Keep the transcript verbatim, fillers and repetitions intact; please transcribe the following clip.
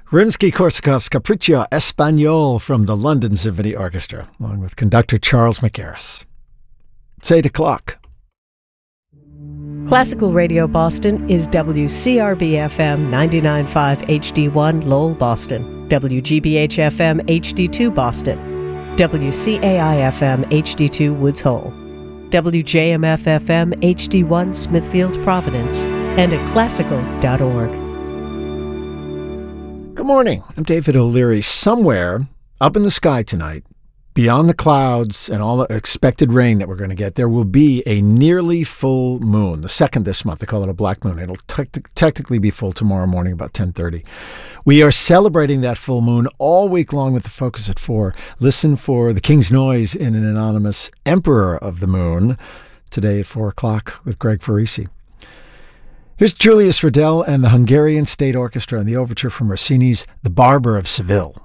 Rimsky-Korsakov's Capriccio Espagnol from the London Symphony Orchestra, along with conductor Charles McGarris. It's eight o'clock. Classical Radio Boston is W C R B F M ninety-nine point five H D one Lowell, Boston, W G B H F M H D two Boston, W C A I F M H D two Woods Hole, W J M F F M H D one Smithfield, Providence, and at classical dot org. Good morning. I'm David O'Leary. Somewhere up in the sky tonight, beyond the clouds and all the expected rain that we're going to get, there will be a nearly full moon, the second this month. They call it a black moon. It'll te- technically be full tomorrow morning about ten thirty. We are celebrating that full moon all week long with the Focus at four. Listen for the King's Noise in an anonymous Emperor of the Moon today at four o'clock with Greg Farisi. Here's Julius Riddell and the Hungarian State Orchestra and the overture from Rossini's The Barber of Seville.